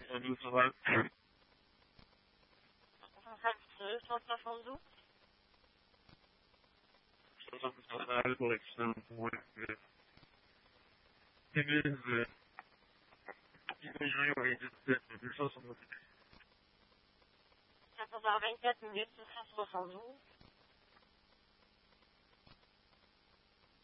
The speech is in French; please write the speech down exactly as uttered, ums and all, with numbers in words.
soixante-douze, ça va. soixante-douze. soixante-douze, ça va, la correction pour le T V Z. Imagerie vingt-sept, deux cent soixante-dix. quatorze heures vingt-quatre minutes, deux cent soixante-douze.